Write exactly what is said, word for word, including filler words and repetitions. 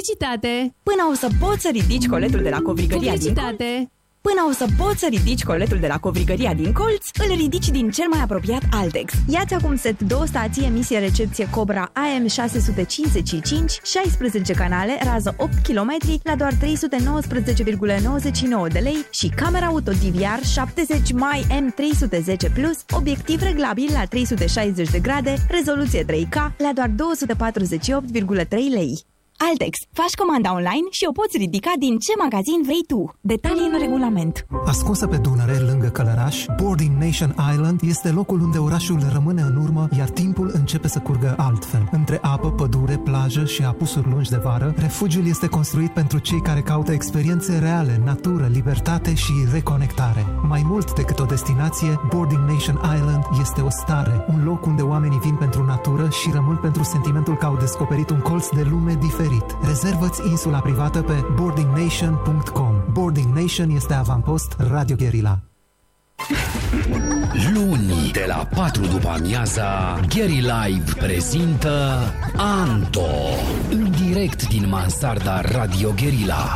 Publicitate. Până o să poți să ridici coletul de la covrigăria din colț, Până o să poți să ridici coletul de la covrigăria din colț, îl ridici din cel mai apropiat Altex. Ia-ți acum set două stații emisie recepție Cobra A M șase sute cincizeci și cinci, șaisprezece canale, rază opt kilometri la doar trei sute nouăsprezece virgulă nouăzeci și nouă de lei și camera auto D V R șaptezeci mai M trei sute zece plus, obiectiv reglabil la trei sute șaizeci de grade, rezoluție trei K la doar două sute patruzeci și opt virgulă trei lei. Altex. Faci comanda online și o poți ridica din ce magazin vrei tu. Detalii în regulament. Ascunsă pe Dunăre, lângă Călăraș, Boarding Nation Island este locul unde orașul rămâne în urmă, iar timpul începe să curgă altfel. Între apă, pădure, plajă și apusuri lungi de vară, refugiul este construit pentru cei care caută experiențe reale, natură, libertate și reconectare. Mai mult decât o destinație, Boarding Nation Island este o stare, un loc unde oamenii vin pentru natură și rămân pentru sentimentul că au descoperit un colț de lume diferit. Rezervă-ți insula privată pe boarding nation punct com. Boarding Nation este avampost Radio Guerilla. Luni, de la patru după amiaza, Geri Live prezintă Anto, în direct din mansarda Radio Guerilla.